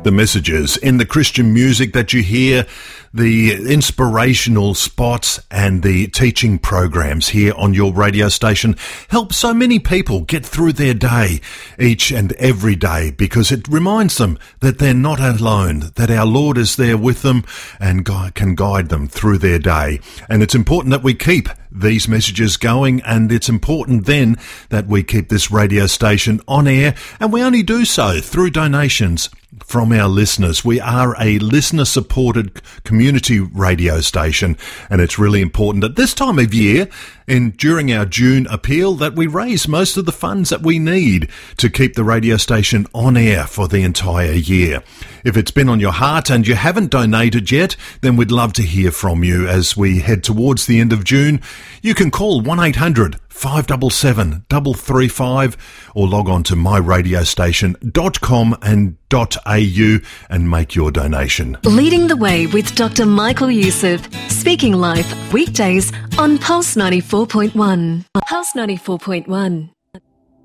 The messages in the Christian music that you hear, the inspirational spots and the teaching programs here on your radio station help so many people get through their day each and every day, because it reminds them that they're not alone, that our Lord is there with them and can guide them through their day. And it's important that we keep these messages going, and it's important then that we keep this radio station on air, and we only do so through donations from our listeners. We are a listener-supported community radio station, and it's really important at this time of year and during our June appeal that we raise most of the funds that we need to keep the radio station on air for the entire year. If it's been on your heart and you haven't donated yet, then we'd love to hear from you as we head towards the end of June. You can call 1-800-577-335 or log on to myradiostation.com.au and make your donation. Leading the Way with Dr. Michael Youssef, speaking live weekdays on Pulse 94.1. Pulse 94.1.